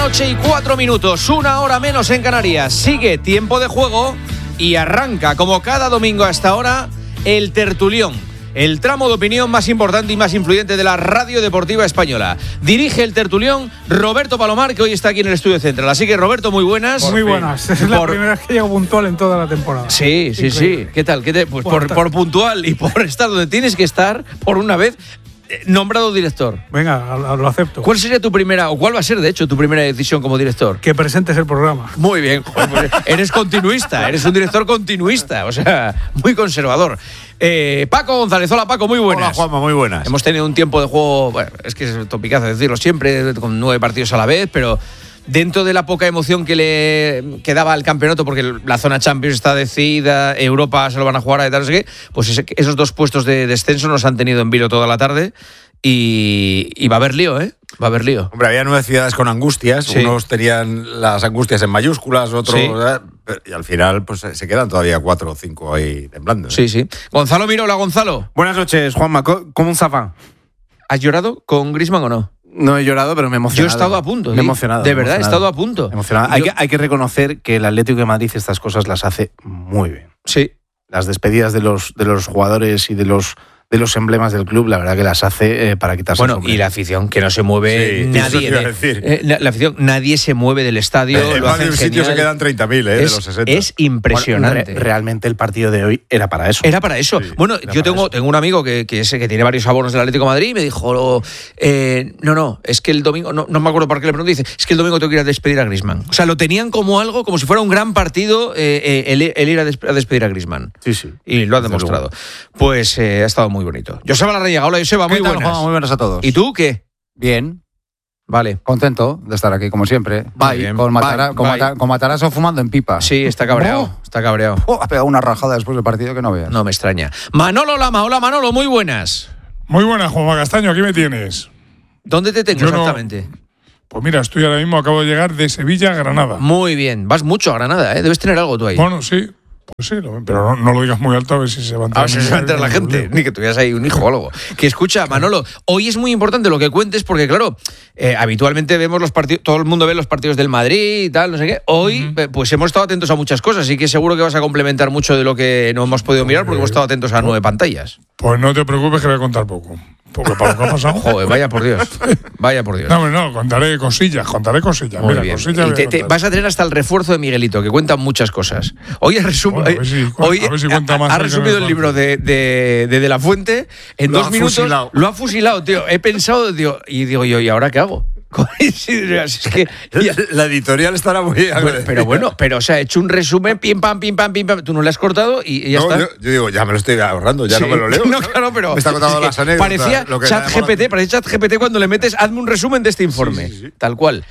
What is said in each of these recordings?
Noche y 4 minutos, 1 hora menos en Canarias. Sigue tiempo de juego y arranca, como cada domingo a esta hora, el tertulión. El tramo de opinión más importante y más influyente de la radio deportiva española. Dirige el tertulión Roberto Palomar, que hoy está aquí en el estudio central. Así que, Roberto, muy buenas. Muy buenas. Es la primera vez que llego puntual en toda la temporada. Sí. ¿Qué tal? Pues por puntual y por estar donde tienes que estar, por una vez, nombrado director. Venga, lo acepto. ¿Cuál sería tu primera, o cuál va a ser, de hecho, tu primera decisión como director? Que presentes el programa. Muy bien. Eres continuista, eres un director continuista, o sea, muy conservador. Paco González, hola Paco, muy buenas. Hola Juanma, muy buenas. Hemos tenido un tiempo de juego, bueno, es que es topicazo decirlo siempre, con 9 partidos a la vez, pero dentro de la poca emoción que le quedaba al campeonato, porque la zona Champions está decidida, Europa se lo van a jugar a tal, no sé qué, pues esos 2 puestos de descenso nos han tenido en vilo toda la tarde y va a haber lío, ¿eh? Va a haber lío. Hombre, había 9 ciudades con angustias, sí. Unos tenían las angustias en mayúsculas, otros... Sí. Y al final pues se quedan todavía 4 o 5 ahí temblando. Sí. Gonzalo Mirola, Gonzalo. Buenas noches, Juanma, ¿cómo se va? ¿Has llorado con Griezmann o no? No he llorado, pero me he emocionado. Yo he estado a punto. Me he emocionado. De verdad, he estado a punto. Emocionado. Hay que reconocer que el Atlético de Madrid estas cosas las hace muy bien. Sí. Las despedidas de los jugadores y de los emblemas del club, la verdad que las hace para quitarse el sombrero. Y la afición, que no se mueve nadie. La afición, nadie se mueve del estadio. En más de un sitio se quedan 30.000 de los 60. Es impresionante. Realmente el partido de hoy era para eso. Era para eso. Sí, bueno, yo tengo un amigo que tiene varios abonos del Atlético de Madrid y me dijo, no, es que el domingo, no me acuerdo por qué le pregunté, dice, es que el domingo tengo que ir a despedir a Griezmann. O sea, lo tenían como algo, como si fuera un gran partido el ir a despedir a Griezmann. Sí. Y lo ha demostrado. Pues ha estado muy bonito. Joseba Larrañaga, hola Joseba, muy buenas. Juan, muy buenas a todos. ¿Y tú qué? Bien. Vale. Contento de estar aquí, como siempre. Bye. Con Matarazzo fumando en pipa. Sí, está cabreado. Ha pegado una rajada después del partido que no veas. No me extraña. Manolo Lama, hola Manolo, muy buenas. Muy buenas, Juanma Castaño, aquí me tienes. ¿Dónde te tengo exactamente? Pues mira, estoy ahora mismo, acabo de llegar de Sevilla a Granada. Muy bien, vas mucho a Granada, ¿eh? Debes tener algo tú ahí. Bueno, sí. Pues sí, pero no lo digas muy alto a ver si se va a enterar. A ver si se va a enterar la gente, ni que tuvieras ahí un hijo o algo. Que escucha, Manolo, hoy es muy importante lo que cuentes porque, claro, habitualmente vemos los partidos, todo el mundo ve los partidos del Madrid y tal, no sé qué. Hoy, pues hemos estado atentos a muchas cosas, así que seguro que vas a complementar mucho de lo que no hemos podido mirar porque hemos estado atentos a 9 pantallas. Pues no te preocupes que voy a contar poco. Porque para lo que ha pasado. Joder, vaya por Dios. No, contaré cosillas. Muy bien. Cosillas y vas a tener hasta el refuerzo de Miguelito, que cuenta muchas cosas. Hoy ha resumido el libro de La Fuente en 2 minutos. Lo ha fusilado, tío. He pensado, tío, y digo yo, ¿y ahora qué hago? Es que la editorial estará muy pero bueno, o sea, he hecho un resumen, pim pam, tú no le has cortado y ya está. Yo digo, ya me lo estoy ahorrando, ya no me lo leo. No, claro, pero me está contando las anécdotas. Parecía ChatGPT cuando le metes, hazme un resumen de este informe. Sí. Tal cual.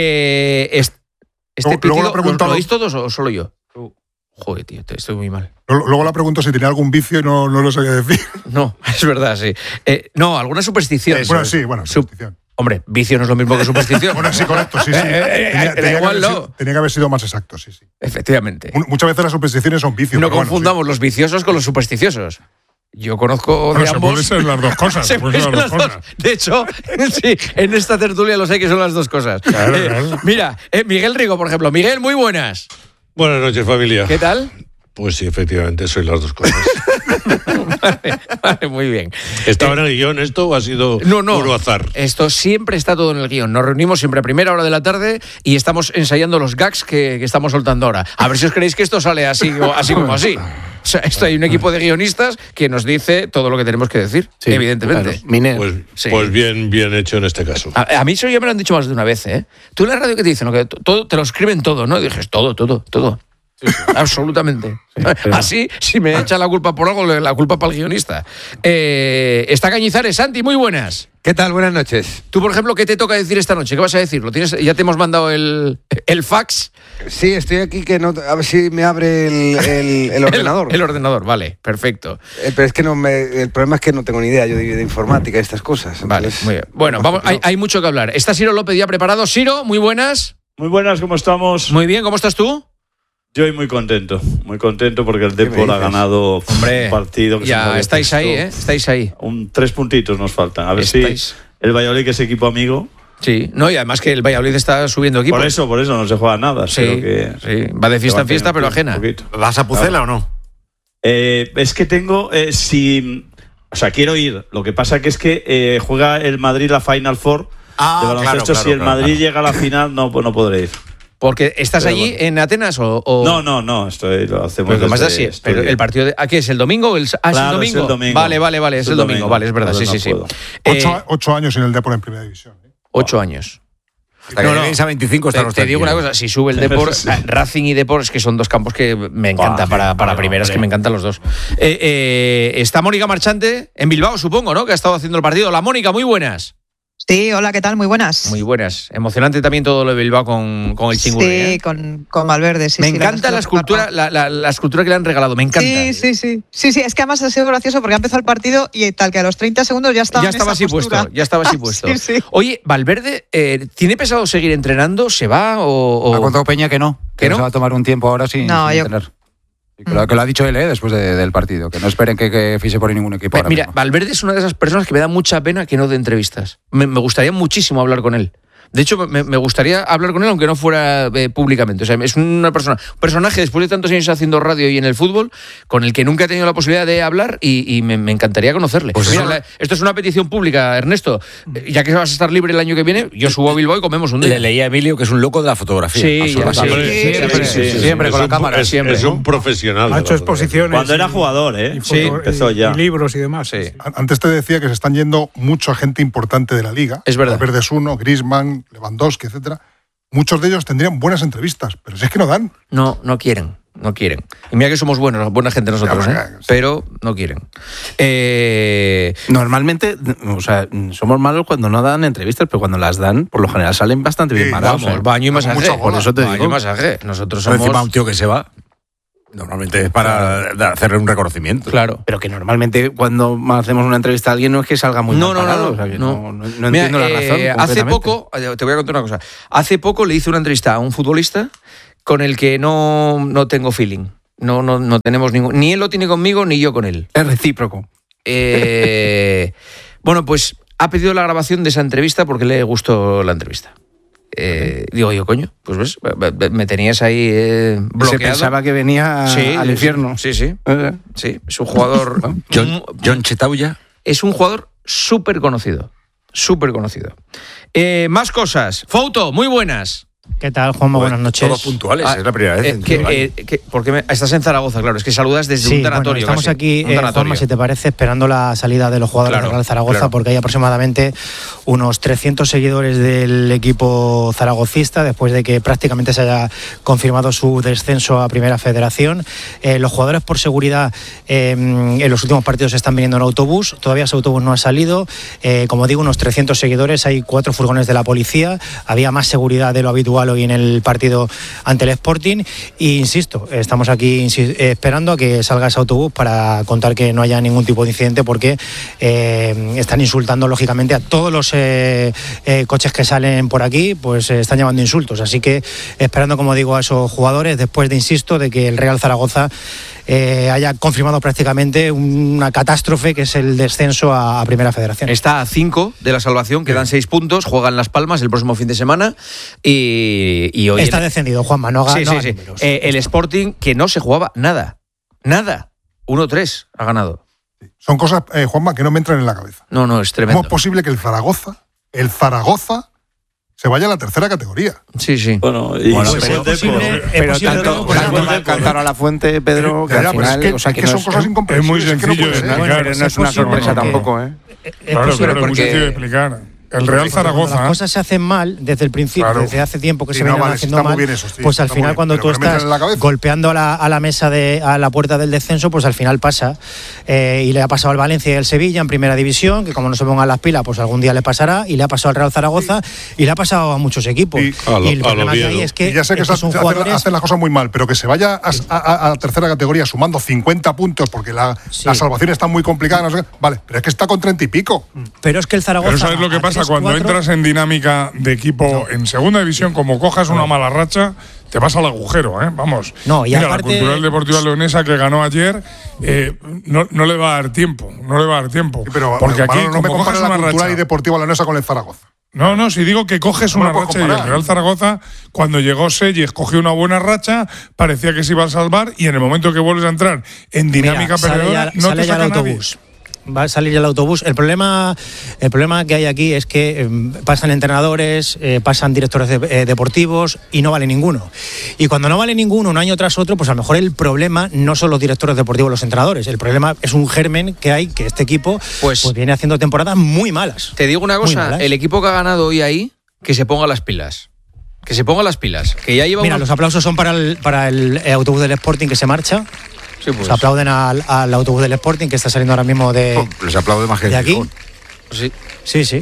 Pitido, ¿lo oís todos o solo yo? Joder, tío, estoy muy mal. Luego le pregunto si tenía algún vicio y no lo sabía decir. No, es verdad, sí. No, alguna superstición. Superstición. Hombre, vicio no es lo mismo que superstición. Bueno, sí, correcto, sí. Tenía que haber sido más exacto, sí. Efectivamente. Muchas veces las supersticiones son vicios. No confundamos los viciosos con los supersticiosos. Yo conozco de ambos. Pueden ser las dos cosas. De hecho, sí, en esta tertulia lo sé que son las dos cosas. Claro. Mira, Miguel Rigo, por ejemplo. Miguel, muy buenas. Buenas noches, familia. ¿Qué tal? Pues sí, efectivamente, soy las dos cosas. Vale, muy bien. ¿Estaba en el guión esto o ha sido puro azar? Esto siempre está todo en el guión. Nos reunimos siempre a primera hora de la tarde y estamos ensayando los gags que estamos soltando ahora. A ver si os creéis que esto sale así como así. O sea, hay un equipo de guionistas que nos dice todo lo que tenemos que decir, evidentemente. Claro. Pues bien hecho en este caso. A mí eso ya me lo han dicho más de una vez, ¿eh? Tú en la radio que te dicen, que todo, te lo escriben todo, ¿no? Y dices, todo. Sí. Absolutamente. Sí, así, si me echan la culpa por algo, la culpa para el guionista. Está Cañizares. Santi, muy buenas. ¿Qué tal? Buenas noches. Tú, por ejemplo, ¿qué te toca decir esta noche? ¿Qué vas a decir? ¿Ya te hemos mandado el fax? Sí, estoy aquí, a ver si me abre el ordenador. El ordenador, vale, perfecto. Pero es que el problema es que no tengo ni idea yo de informática y estas cosas. Vale, muy bien. Bueno, hay mucho que hablar. Está Ciro López ya preparado. Ciro, muy buenas. Muy buenas, ¿cómo estamos? Muy bien, ¿cómo estás tú? Yo muy contento porque el Depor ha ganado un partido que ya estáis ahí, ¿eh? Estáis ahí. 3 puntitos nos faltan. A ver si el Valladolid, que es equipo amigo, Sí, no, y además que el Valladolid está subiendo equipo. Por eso no se juega nada. Sí, va de fiesta en fiesta, pero ajena. ¿Vas a Pucela o no? Es que tengo... quiero ir. Lo que pasa que es que juega el Madrid la Final Four de baloncesto. Si el Madrid llega a la final, no podré ir. Porque estás allí en Atenas o... No, lo hacemos. Pero más así, pero el partido de ¿aquí es el domingo? ¿Es el domingo? Es el domingo. Vale, es el domingo. Vale, es verdad, sí. 8 años en el Depor en primera división. 8 años. Hasta que lleguéis a 25 están te digo una cosa, si sube el Depor, Racing y Depor, es que son dos campos que me encantan para primeras, que me encantan los dos. Está Mónica Marchante en Bilbao, supongo, ¿no? Que ha estado haciendo el partido. Hola, Mónica, muy buenas. Sí, hola, ¿qué tal? Muy buenas. Muy buenas. Emocionante también todo lo de Bilbao con el Chingurri. Sí, con Valverde, sí. Me encanta la escultura, la escultura que le han regalado, me encanta. Sí, es que además ha sido gracioso porque ha empezado el partido y tal, que a los 30 segundos ya estaba así puesto. Ya estaba así puesto. Sí. Oye, Valverde, ¿tiene pensado seguir entrenando? ¿Se va o...? Ha contado Peña que no. Que no se va a tomar un tiempo ahora sin entrenar. Que lo ha dicho él después del partido, que no esperen que fiche por ningún equipo. Mira, mismo. Valverde es una de esas personas que me da mucha pena que no dé entrevistas. Me gustaría muchísimo hablar con él. De hecho, me gustaría hablar con él aunque no fuera públicamente. O sea, es un personaje después de tantos años haciendo radio y en el fútbol, con el que nunca he tenido la posibilidad de hablar y me encantaría conocerle. Pues mira, esto es una petición pública, Ernesto. Ya que vas a estar libre el año que viene, yo subo a Bilbao y comemos un día. Le leía a Emilio que es un loco de la fotografía. Siempre con la cámara. Es un profesional. Ha hecho exposiciones. Cuando era jugador, empezó ya. Y libros y demás. Sí. Antes te decía que se están yendo mucha gente importante de la Liga. Es verdad. Valverde es uno, Griezmann, Lewandowski, etcétera. Muchos de ellos tendrían buenas entrevistas, pero si es que no dan. No quieren. Y mira que somos buena gente nosotros, pero no quieren. Normalmente, somos malos cuando no dan entrevistas, pero cuando las dan, por lo general salen bastante bien parados. Vamos, baño y masaje. Por eso te digo. Baño y masaje. Nosotros somos... Encima un tío que se va, normalmente es para hacerle un reconocimiento. Claro. Pero que normalmente cuando hacemos una entrevista a alguien no es que salga muy mal parado. No entiendo la razón. Hace poco, te voy a contar una cosa. Hace poco le hice una entrevista a un futbolista con el que no tengo feeling. No tenemos ningún... Ni él lo tiene conmigo, ni yo con él. Es recíproco. Bueno, pues ha pedido la grabación de esa entrevista porque le gustó la entrevista. Digo yo, coño, pues ves, me tenías ahí bloqueado. Se pensaba que venía al infierno. Sí, es un jugador... John Chetauya. Es un jugador súper conocido. Más cosas. Fouto, muy buenas. ¿Qué tal, Juanma? Buenas noches. Todos puntuales, es la primera vez. Porque estás en Zaragoza, claro, es que saludas desde un tanatorio. Estamos casi, aquí, Juanma, si te parece, esperando la salida de los jugadores de Real Zaragoza, porque hay aproximadamente unos 300 seguidores del equipo zaragocista, después de que prácticamente se haya confirmado su descenso a Primera Federación. Los jugadores, por seguridad, en los últimos partidos están viniendo en autobús, todavía ese autobús no ha salido. Como digo, unos 300 seguidores, hay 4 furgones de la policía, había más seguridad de lo habitual hoy en el partido ante el Sporting e insisto, estamos aquí esperando a que salga ese autobús para contar que no haya ningún tipo de incidente, porque están insultando lógicamente a todos los coches que salen por aquí, pues están llamando insultos, así que esperando, como digo, a esos jugadores después de que el Real Zaragoza haya confirmado prácticamente una catástrofe que es el descenso a Primera Federación. Está a 5 de la salvación, quedan 6 puntos, juegan Las Palmas el próximo fin de semana y hoy... Está descendido, Juanma, no haga números. El Sporting, que no se jugaba nada, 1-3 ha ganado. Son cosas, Juanma, que no me entran en la cabeza. No, es tremendo. ¿Cómo es posible que el Zaragoza se vaya a la tercera categoría? Sí. Bueno, pero tanto cantar a la fuente, Pedro, que al final... Es que son cosas incomprensibles. Es muy sencillo de explicar. No es una sorpresa tampoco, Claro, es muy sencillo de explicar. El Real Zaragoza... Las cosas se hacen mal desde el principio, desde hace tiempo que se vienen haciendo mal, pues al final cuando tú estás golpeando a la mesa a la puerta del descenso, pues al final pasa. Y le ha pasado al Valencia y al Sevilla en Primera División, que como no se pongan las pilas, pues algún día le pasará, y le ha pasado al Real Zaragoza y le ha pasado a muchos equipos. Y el problema que hay es que... Y ya sé que hacen las cosas muy mal, pero que se vaya a tercera categoría sumando 50 puntos porque la salvación está muy complicada, no sé qué. Vale, pero es que está con 30 y pico. Pero es que el Zaragoza... Pero ¿sabes lo que pasa? Cuando entras en dinámica de equipo en segunda división, como cojas una mala racha, te vas al agujero, vamos. No, y mira, aparte, la Cultural Deportiva Leonesa que ganó ayer, no le va a dar tiempo. Sí, pero porque aquí no me como compares cojas la una Cultural racha y Deportiva Leonesa con el Zaragoza. No, si digo que coges una racha, y el Real Zaragoza, cuando llegó Selles, cogió una buena racha, parecía que se iba a salvar, y en el momento que vuelves a entrar en dinámica perdedora, no te saca nadie. Va a salir ya el autobús. El problema que hay aquí es que pasan entrenadores, pasan directores deportivos y no vale ninguno. Y cuando no vale ninguno un año tras otro, pues a lo mejor el problema no son los directores deportivos, los entrenadores. El problema es un germen que hay, que este equipo pues viene haciendo temporadas muy malas. Te digo una cosa, el equipo que ha ganado hoy ahí, que se ponga las pilas. Que se ponga las pilas. Que ya lleva los aplausos son para el autobús del Sporting que se marcha. Sí, pues. Se aplauden al autobús del Sporting que está saliendo ahora mismo de. Les aplaude más que de aquí. Sí.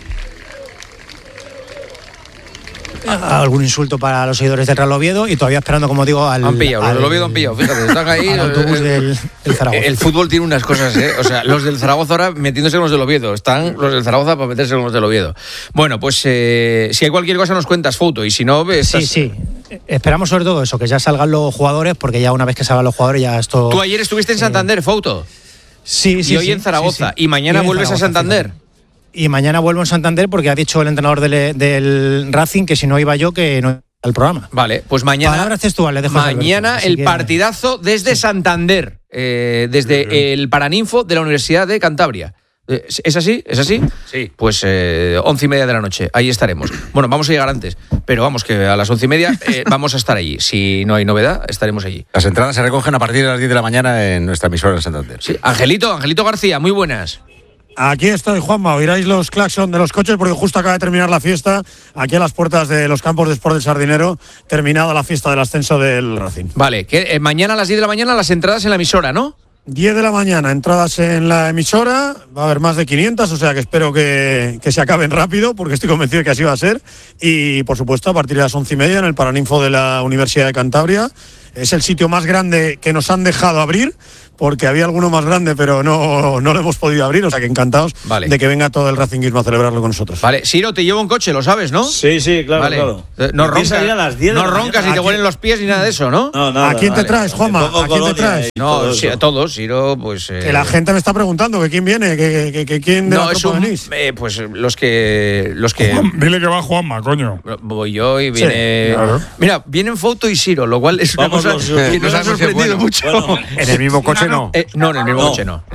Algún insulto para los seguidores del Real Oviedo y todavía esperando, como digo, los del Oviedo han pillado, fíjate, están ahí. Al autobús del Zaragoza. El fútbol tiene unas cosas, o sea, los del Zaragoza ahora metiéndose con los del Oviedo, están los del Zaragoza para meterse con los del Oviedo. Bueno, pues si hay cualquier cosa nos cuentas, Foto, y si no ves. Sí. Esperamos sobre todo eso, que ya salgan los jugadores, porque ya una vez que salgan los jugadores ya esto. Tú ayer estuviste en Santander, Foto. Sí. Y hoy en Zaragoza. Y mañana vuelves a Santander. Y mañana vuelvo en Santander porque ha dicho el entrenador del Racing que si no iba yo, que no iba al programa. Vale, pues mañana. Palabras textuales, dejo mañana Alberto, el partidazo desde Santander, desde el Paraninfo de la Universidad de Cantabria. ¿Es así? Sí. Pues 11:30 de la noche, ahí estaremos. Bueno, vamos a llegar antes, pero vamos que a las 11:30 vamos a estar allí. Si no hay novedad, estaremos allí. Las entradas se recogen a partir de las 10 de la mañana en nuestra emisora en Santander. Sí. Angelito García, muy buenas. Aquí estoy, Juanma. Oiráis los claxon de los coches porque justo acaba de terminar la fiesta aquí a las puertas de los campos de Sport del Sardinero, terminada la fiesta del ascenso del Racing. Vale, que mañana a las 10 de la mañana las entradas en la emisora, ¿no? 10 de la mañana, entradas en la emisora, va a haber más de 500, o sea que espero que se acaben rápido, porque estoy convencido de que así va a ser. Y, por supuesto, a partir de las 11:30 en el Paraninfo de la Universidad de Cantabria. Es el sitio más grande que nos han dejado abrir, porque había alguno más grande, pero no lo hemos podido abrir, o sea que encantados de que venga todo el racinguismo a celebrarlo con nosotros. Vale, Siro, te llevo un coche, lo sabes, ¿no? Sí, claro, vale. Claro. No roncas y te huelen los pies ni nada de eso, ¿no? No, nada. ¿A quién te traes, Juanma? ¿A quién te traes? No, sí, a todos, Siro, pues... Que la gente me está preguntando que quién viene, que quién de la tropa venís. Pues los que... Dile que va Juanma, coño. Voy yo y viene... Sí, claro. Mira, vienen Foto y Siro, lo cual es una cosa que nos ha sorprendido mucho. Bueno, ¿en el mismo coche no? No, en el mismo coche no.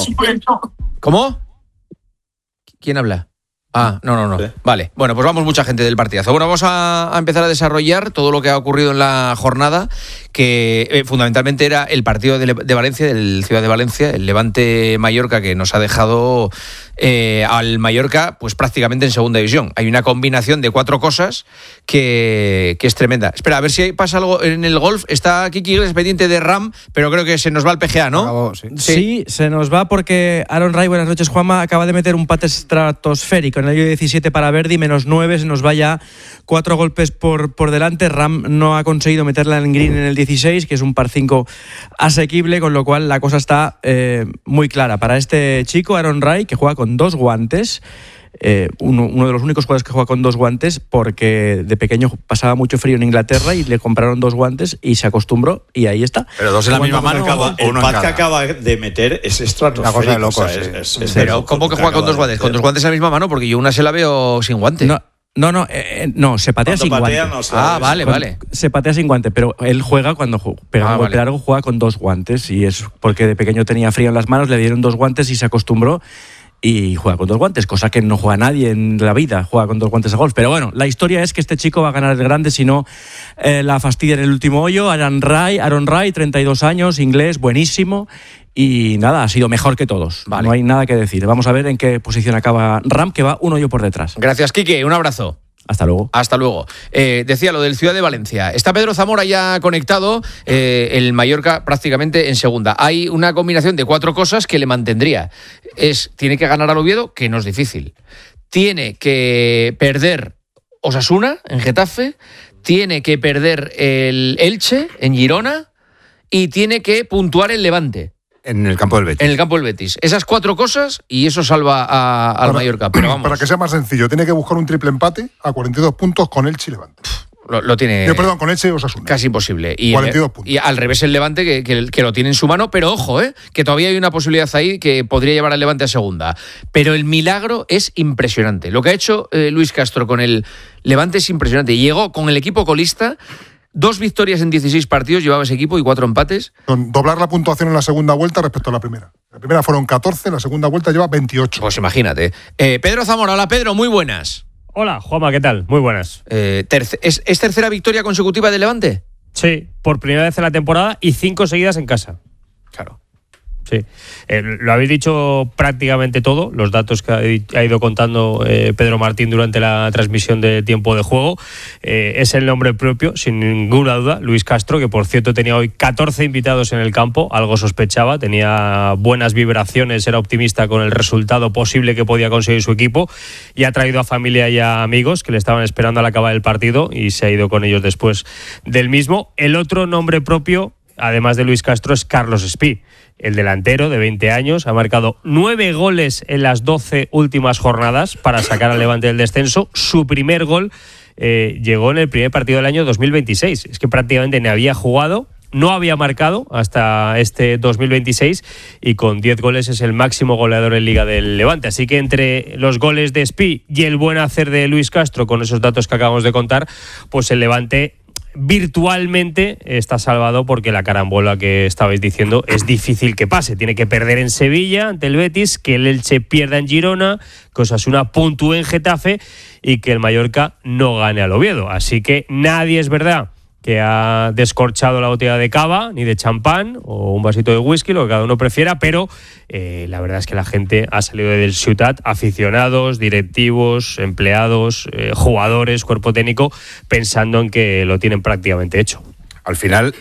¿Cómo? ¿Quién habla? No. ¿Sí? Vale, bueno, pues vamos mucha gente del partidazo. Bueno, vamos a empezar a desarrollar todo lo que ha ocurrido en la jornada, que fundamentalmente era el partido de Valencia, del Ciudad de Valencia, el Levante-Mallorca, que nos ha dejado al Mallorca pues prácticamente en segunda división. Hay una combinación de 4 cosas que es tremenda. Espera, a ver si pasa algo en el golf. Está Kiki Iglesias pendiente de Ram, pero creo que se nos va el PGA, ¿no? Sí, se nos va porque Aaron Rai, buenas noches, Juanma, acaba de meter un pate estratosférico en el hoyo 17 para Verdi, -9, se nos va ya 4 golpes por delante. Ram no ha conseguido meterla en green en el 16, que es un par 5 asequible, con lo cual la cosa está muy clara para este chico, Aaron Rai, que juega con 2 guantes. Uno de los únicos jugadores que juega con 2 guantes, porque de pequeño pasaba mucho frío en Inglaterra y le compraron 2 guantes y se acostumbró y ahí está. Pero 2 en la misma mano. El pat que acaba de meter es estratosférico. Una cosa de locos. Pero ¿cómo que juega con 2 guantes? Con 2 guantes en la misma mano, porque yo una se la veo sin guante. No, se patea sin guante. Vale. Se patea sin guante, pero él juega cuando pega un golpe largo, juega con 2 guantes, y es porque de pequeño tenía frío en las manos, le dieron 2 guantes y se acostumbró. Y juega con 2 guantes, cosa que no juega nadie en la vida, juega con 2 guantes de golf. Pero bueno, la historia es que este chico va a ganar el grande si no la fastidia en el último hoyo. Aaron Rai, 32 años, inglés, buenísimo. Y nada, ha sido mejor que todos. Vale. No hay nada que decir. Vamos a ver en qué posición acaba Ram, que va un hoyo por detrás. Gracias, Quique. Un abrazo. Hasta luego. Decía lo del Ciudad de Valencia. Está Pedro Zamora ya conectado, el Mallorca prácticamente en segunda. Hay una combinación de 4 cosas que le mantendría. Tiene que ganar al Oviedo, que no es difícil. Tiene que perder Osasuna en Getafe. Tiene que perder el Elche en Girona. Y tiene que puntuar el Levante. En el campo del Betis. En el campo del Betis. Esas 4 cosas y eso salva al Mallorca. Pero vamos. Para que sea más sencillo, tiene que buscar un triple empate a 42 puntos con Elche y Levante. lo tiene. Perdón, con Elche y Osasuna. Casi imposible. Y 42 puntos. Y al revés el Levante, que lo tiene en su mano, pero ojo, que todavía hay una posibilidad ahí que podría llevar al Levante a segunda. Pero el milagro es impresionante. Lo que ha hecho Luis Castro con el Levante es impresionante. Llegó con el equipo colista, 2 victorias en 16 partidos, llevaba ese equipo y 4 empates. Con doblar la puntuación en la segunda vuelta respecto a la primera. La primera fueron 14, la segunda vuelta lleva 28. Pues imagínate. Pedro Zamora, hola Pedro, muy buenas. Hola, Juanma, ¿qué tal? Muy buenas. ¿Es tercera victoria consecutiva del Levante? Sí, por primera vez en la temporada y 5 seguidas en casa. Claro. Sí, lo habéis dicho prácticamente todo, los datos que ha ido contando Pedro Martín durante la transmisión de Tiempo de Juego. Es el nombre propio, sin ninguna duda, Luis Castro, que por cierto tenía hoy 14 invitados en el campo, algo sospechaba, tenía buenas vibraciones, era optimista con el resultado posible que podía conseguir su equipo y ha traído a familia y a amigos que le estaban esperando al acabar el partido y se ha ido con ellos después del mismo. El otro nombre propio, además de Luis Castro, es Carlos Espí. El delantero de 20 años ha marcado 9 goles en las 12 últimas jornadas para sacar al Levante del descenso. Su primer gol llegó en el primer partido del año 2026. Es que prácticamente ni había jugado, no había marcado hasta este 2026 y con 10 goles es el máximo goleador en Liga del Levante. Así que entre los goles de Espí y el buen hacer de Luis Castro, con esos datos que acabamos de contar, pues el Levante virtualmente está salvado, porque la carambola que estabais diciendo es difícil que pase. Tiene que perder en Sevilla ante el Betis, que el Elche pierda en Girona, que Osasuna puntúe en Getafe y que el Mallorca no gane al Oviedo. Así que nadie, es verdad, que ha descorchado la botella de cava, ni de champán o un vasito de whisky, lo que cada uno prefiera, pero la verdad es que la gente ha salido del Ciutat, aficionados, directivos, empleados, jugadores, cuerpo técnico, pensando en que lo tienen prácticamente hecho. Al final,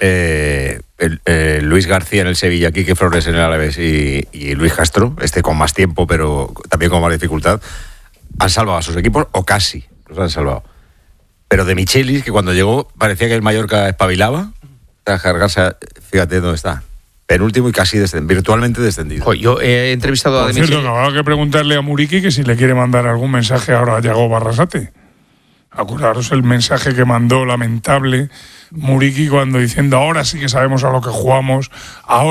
Luis García en el Sevilla, Quique Flores en el Alavés y Luis Castro, con más tiempo pero también con más dificultad, han salvado a sus equipos, o casi los han salvado. Pero de Michelis, que cuando llegó parecía que el Mallorca espabilaba, tras cargarse, fíjate dónde está. Penúltimo y casi virtualmente descendido. Yo he entrevistado a De Michelis. Por cierto, habrá que preguntarle a Muriqui que si le quiere mandar algún mensaje ahora a Yago Barrasate. Acordaros el mensaje que mandó lamentable Muriqui cuando diciendo ahora sí que sabemos a lo que jugamos, ahora